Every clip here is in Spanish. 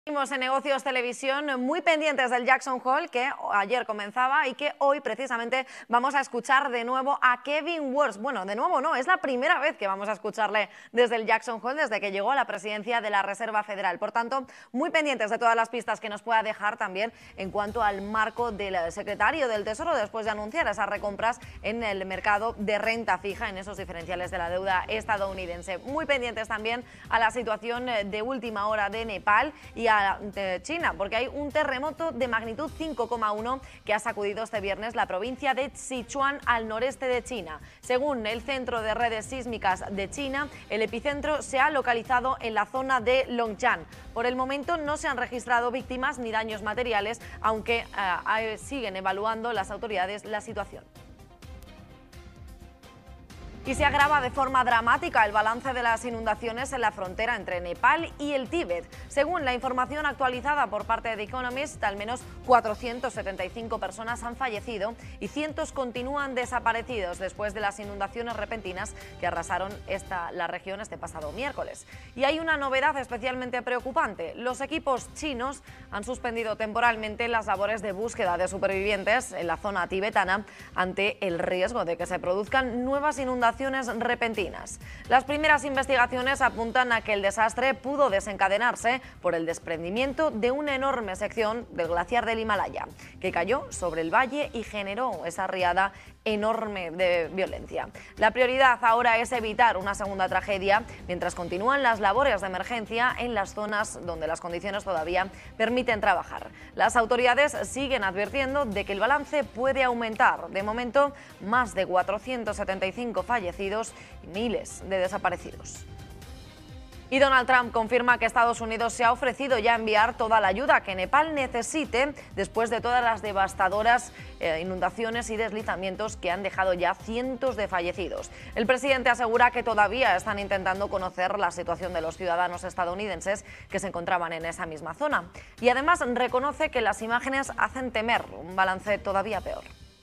Seguimos en Negocios Televisión, muy pendientes del Jackson Hole, que ayer comenzaba y que hoy precisamente vamos a escuchar de nuevo a Kevin Warsh. Bueno, de nuevo no, es la primera vez que vamos a escucharle desde el Jackson Hole, desde que llegó a la presidencia de la Reserva Federal. Por tanto, muy pendientes de todas las pistas que nos pueda dejar también en cuanto al marco del secretario del Tesoro después de anunciar esas recompras en el mercado de renta fija, en esos diferenciales de la deuda estadounidense. Muy pendientes también a la situación de última hora de Nepal y de China, porque hay un terremoto de magnitud 5,1 que ha sacudido este viernes la provincia de Sichuan al noreste de China. Según el Centro de Redes Sísmicas de China, el epicentro se ha localizado en la zona de Longchan. Por el momento no se han registrado víctimas ni daños materiales, aunque siguen evaluando las autoridades la situación. Y se agrava de forma dramática el balance de las inundaciones en la frontera entre Nepal y el Tíbet. Según la información actualizada por parte de The Economist, al menos 475 personas han fallecido y cientos continúan desaparecidos después de las inundaciones repentinas que arrasaron la región este pasado miércoles. Y hay una novedad especialmente preocupante. Los equipos chinos han suspendido temporalmente las labores de búsqueda de supervivientes en la zona tibetana ante el riesgo de que se produzcan nuevas inundaciones repentinas. Las primeras investigaciones apuntan a que el desastre pudo desencadenarse por el desprendimiento de una enorme sección del glaciar del Himalaya, que cayó sobre el valle y generó esa riada enorme de violencia. La prioridad ahora es evitar una segunda tragedia mientras continúan las labores de emergencia en las zonas donde las condiciones todavía permiten trabajar. Las autoridades siguen advirtiendo de que el balance puede aumentar. De momento, más de 475 fallecidos y miles de desaparecidos. Y Donald Trump confirma que Estados Unidos se ha ofrecido ya enviar toda la ayuda que Nepal necesite después de todas las devastadoras inundaciones y deslizamientos que han dejado ya cientos de fallecidos. El presidente asegura que todavía están intentando conocer la situación de los ciudadanos estadounidenses que se encontraban en esa misma zona. Y además reconoce que las imágenes hacen temer un balance todavía peor.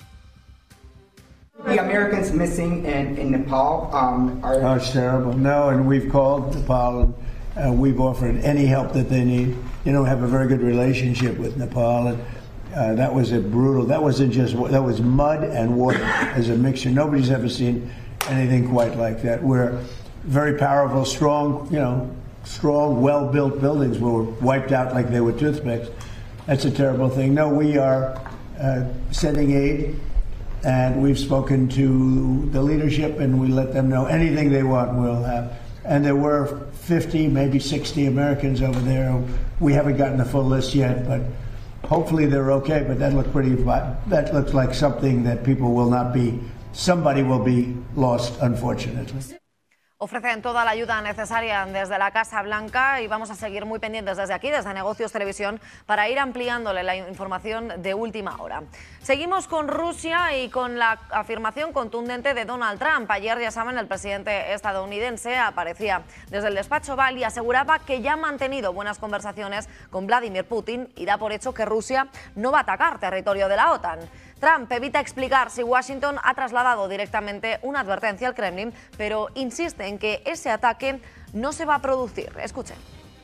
The Americans missing in Nepal are... Oh, it's terrible. No, and we've called Nepal and we've offered any help that they need. You know, we have a very good relationship with Nepal, and that was that was mud and water as a mixture. Nobody's ever seen anything quite like that. We're very powerful, strong, well-built buildings were wiped out like they were toothpicks. That's a terrible thing. No, we are sending aid. And we've spoken to the leadership and we let them know anything they want we'll have. And there were 50, maybe 60 Americans over there. We haven't gotten the full list yet, but hopefully they're okay. But that looks like something that somebody will be lost, unfortunately. Ofrecen toda la ayuda necesaria desde la Casa Blanca y vamos a seguir muy pendientes desde aquí, desde Negocios Televisión, para ir ampliándole la información de última hora. Seguimos con Rusia y con la afirmación contundente de Donald Trump. Ayer, ya saben, el presidente estadounidense aparecía desde el despacho Oval y aseguraba que ya ha mantenido buenas conversaciones con Vladimir Putin y da por hecho que Rusia no va a atacar territorio de la OTAN. Trump evita explicar si Washington ha trasladado directamente una advertencia al Kremlin, pero insiste en que ese ataque no se va a producir. Escuchen.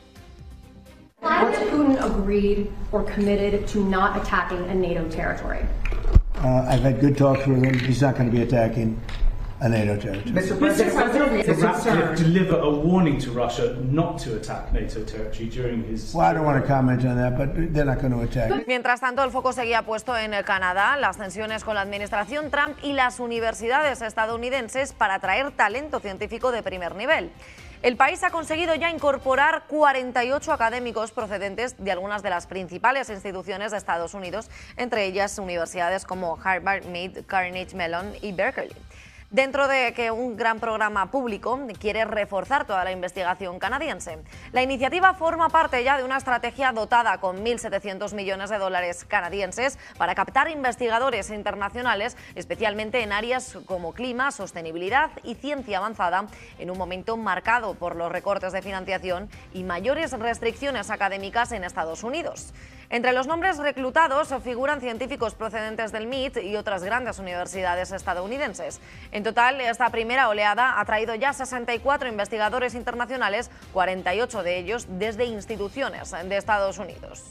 Has Putin agreed or committed to not attacking a NATO territory? I've had good talks with him. He's not going to be attacking a NATO territory. Mr. President, Did Ratcliffe deliver a warning to Russia not to attack NATO territory during his... Well, I don't want to comment on that, but they're not going to attack. Mientras tanto, el foco seguía puesto en Canadá, las tensiones con la administración Trump y las universidades estadounidenses para atraer talento científico de primer nivel. El país ha conseguido ya incorporar 48 académicos procedentes de algunas de las principales instituciones de Estados Unidos, entre ellas universidades como Harvard, Mead, Carnegie Mellon y Berkeley. Dentro de que un gran programa público quiere reforzar toda la investigación canadiense. La iniciativa forma parte ya de una estrategia dotada con 1.700 millones de dólares canadienses para captar investigadores internacionales, especialmente en áreas como clima, sostenibilidad y ciencia avanzada, en un momento marcado por los recortes de financiación y mayores restricciones académicas en Estados Unidos. Entre los nombres reclutados figuran científicos procedentes del MIT y otras grandes universidades estadounidenses. En En total, esta primera oleada ha traído ya 64 investigadores internacionales, 48 de ellos desde instituciones de Estados Unidos.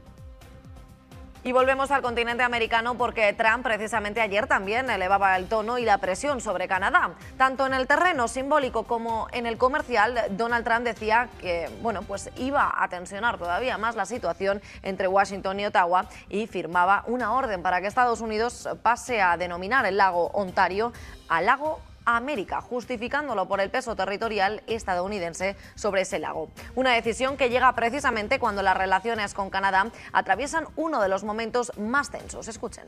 Y volvemos al continente americano porque Trump precisamente ayer también elevaba el tono y la presión sobre Canadá. Tanto en el terreno simbólico como en el comercial, Donald Trump decía que pues iba a tensionar todavía más la situación entre Washington y Ottawa y firmaba una orden para que Estados Unidos pase a denominar el lago Ontario a lago América, justificándolo por el peso territorial estadounidense sobre ese lago. Una decisión que llega precisamente cuando las relaciones con Canadá atraviesan uno de los momentos más tensos. Escuchen.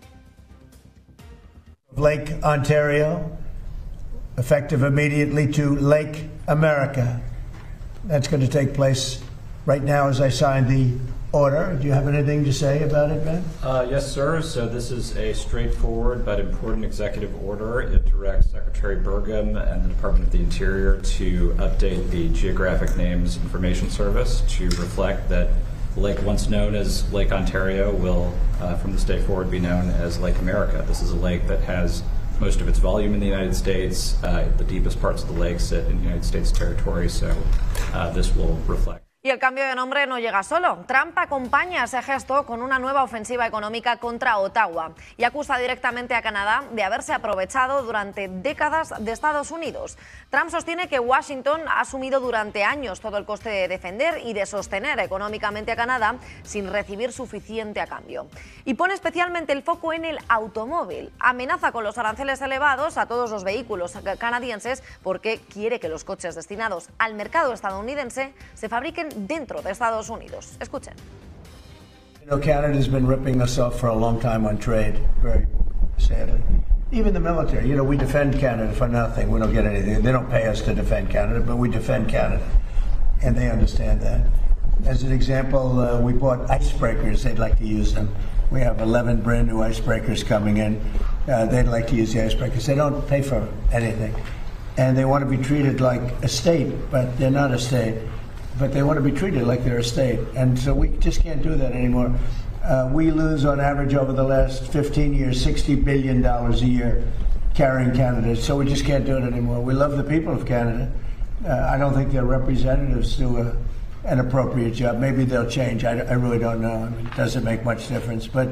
Lake Ontario, effective immediately to Lake America. That's going to take place right now as I sign the order. Do you have anything to say about it, Ben? Yes, sir. So this is a straightforward but important executive order. It directs Secretary Burgum and the Department of the Interior to update the Geographic Names Information Service to reflect that the lake once known as Lake Ontario will, from this day forward, be known as Lake America. This is a lake that has most of its volume in the United States. The deepest parts of the lake sit in United States territory, so this will reflect. Y el cambio de nombre no llega solo. Trump acompaña ese gesto con una nueva ofensiva económica contra Ottawa y acusa directamente a Canadá de haberse aprovechado durante décadas de Estados Unidos. Trump sostiene que Washington ha asumido durante años todo el coste de defender y de sostener económicamente a Canadá sin recibir suficiente a cambio. Y pone especialmente el foco en el automóvil. Amenaza con los aranceles elevados a todos los vehículos canadienses porque quiere que los coches destinados al mercado estadounidense se fabriquen dentro de Estados Unidos. Escuchen. You know, Canada's been ripping us off for a long time on trade, very sadly. Even the military, we defend Canada for nothing. We don't get anything. They don't pay us to defend Canada, but we defend Canada. And they understand that. As an example, we bought icebreakers. They'd like to use them. We have 11 brand new icebreakers coming in. They'd like to use the icebreakers. They don't pay for anything. And they want to be treated like a state, but they're not a state. But they want to be treated like they're a state. And so we just can't do that anymore. We lose on average over the last 15 years, $60 billion a year carrying Canada. So we just can't do it anymore. We love the people of Canada. I don't think their representatives do an appropriate job. Maybe they'll change. I really don't know. I mean, it doesn't make much difference. But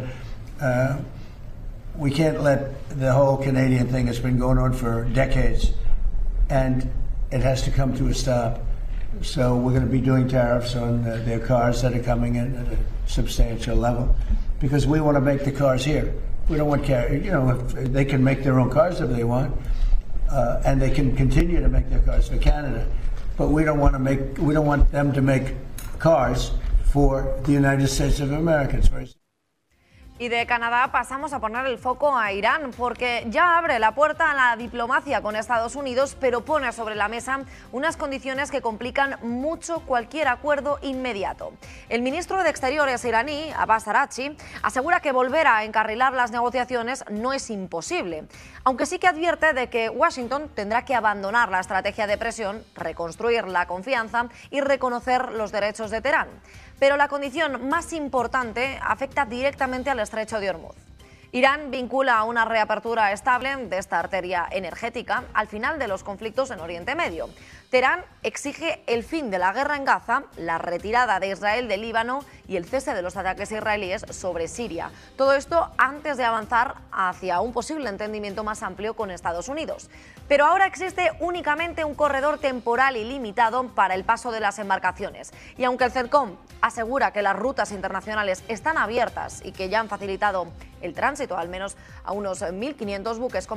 we can't let the whole Canadian thing that's been going on for decades, and it has to come to a stop. So we're going to be doing tariffs on their cars that are coming in at a substantial level because we want to make the cars here. We don't want if they can make their own cars if they want, and they can continue to make their cars for Canada, but we don't want them to make cars for the United States of America. Y de Canadá pasamos a poner el foco a Irán, porque ya abre la puerta a la diplomacia con Estados Unidos, pero pone sobre la mesa unas condiciones que complican mucho cualquier acuerdo inmediato. El ministro de Exteriores iraní, Abbas Araghchi, asegura que volver a encarrilar las negociaciones no es imposible, aunque sí que advierte de que Washington tendrá que abandonar la estrategia de presión, reconstruir la confianza y reconocer los derechos de Teherán. Pero la condición más importante afecta directamente al estrecho de Hormuz. Irán vincula a una reapertura estable de esta arteria energética al final de los conflictos en Oriente Medio. Teherán exige el fin de la guerra en Gaza, la retirada de Israel del Líbano y el cese de los ataques israelíes sobre Siria. Todo esto antes de avanzar hacia un posible entendimiento más amplio con Estados Unidos. Pero ahora existe únicamente un corredor temporal y limitado para el paso de las embarcaciones. Y aunque el CENTCOM asegura que las rutas internacionales están abiertas y que ya han facilitado el tránsito al menos a unos 1.500 buques